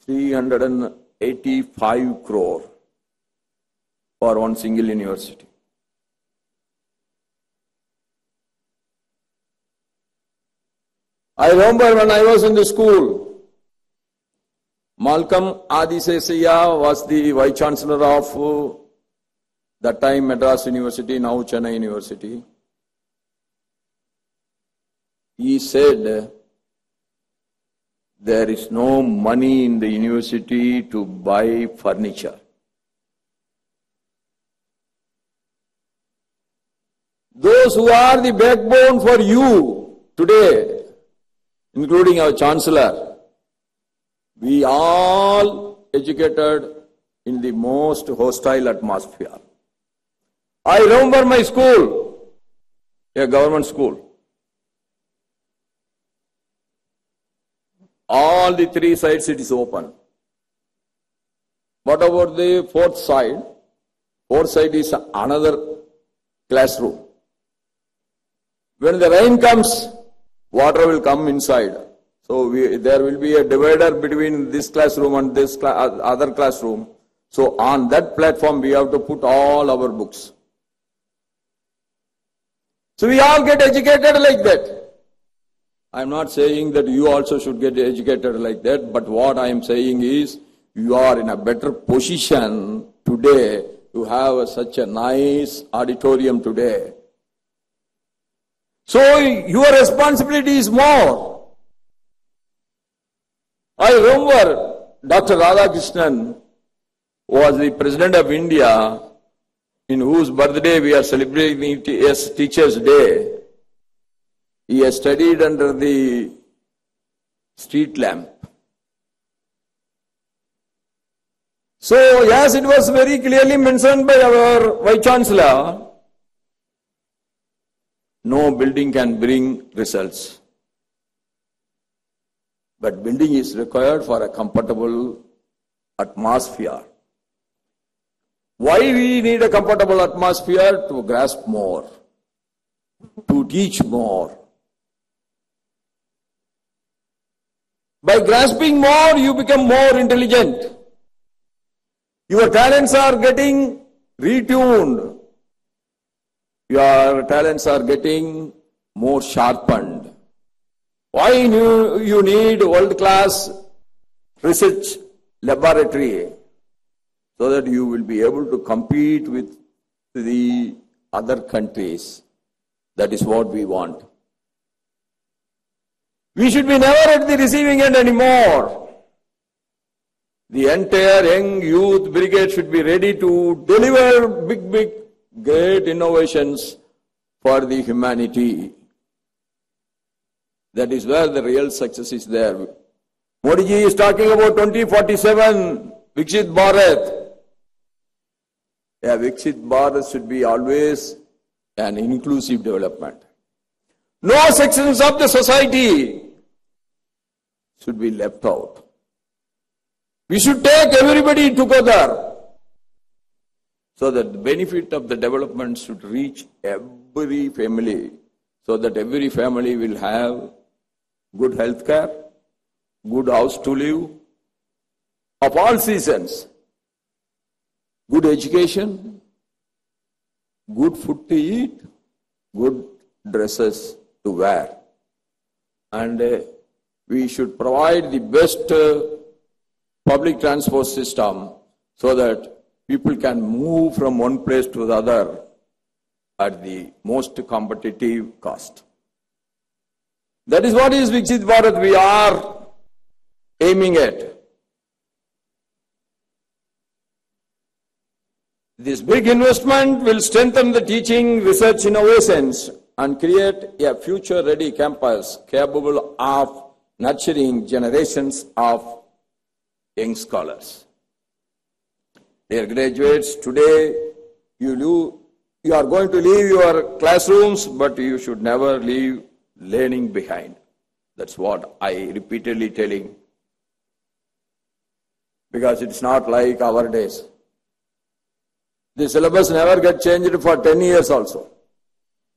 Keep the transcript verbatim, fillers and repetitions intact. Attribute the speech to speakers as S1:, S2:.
S1: three hundred eighty-five crore for one single university. I remember when I was in the school, Malcolm Adisesaya was the Vice Chancellor of uh, that time Madras University, now Chennai University. He said, there is no money in the university to buy furniture. Those who are the backbone for you today, including our Chancellor, we all educated in the most hostile atmosphere. I remember my school, a government school. All the three sides it is open. What about the fourth side? Fourth side is another classroom. When the rain comes, water will come inside. So we, there will be a divider between this classroom and this cl other classroom. So on that platform we have to put all our books. So we all get educated like that. I am not saying that you also should get educated like that, but what I am saying is you are in a better position today to have a, such a nice auditorium today. So your responsibility is more. I remember Doctor Radhakrishnan was the President of India, in whose birthday we are celebrating as Teachers' Day. He has studied under the street lamp. So, yes, it was very clearly mentioned by our Vice Chancellor, no building can bring results. But building is required for a comfortable atmosphere. Why we need a comfortable atmosphere? To grasp more, to teach more. By grasping more, you become more intelligent. Your talents are getting retuned. Your talents are getting more sharpened. Why you, you need world-class research laboratory? So that you will be able to compete with the other countries. That is what we want. We should be never at the receiving end anymore. The entire young youth brigade should be ready to deliver big, big, great innovations for the humanity. That is where the real success is there. Modi ji is talking about twenty forty-seven, Viksit Bharat. Yeah, Viksit Bharat should be always an inclusive development. No sections of the society should be left out. We should take everybody together so that the benefit of the development should reach every family, so that every family will have good health care, good house to live, of all seasons, good education, good food to eat, good dresses to wear. And uh, we should provide the best uh, public transport system so that people can move from one place to the other at the most competitive cost. That is what is Viksit Bharat we are aiming at. This big investment will strengthen the teaching, research, innovations and create a future-ready campus capable of nurturing generations of young scholars. Dear graduates, today you, do, you are going to leave your classrooms, but you should never leave learning behind. That's what I repeatedly telling. Because it's not like our days. The syllabus never get changed for ten years also.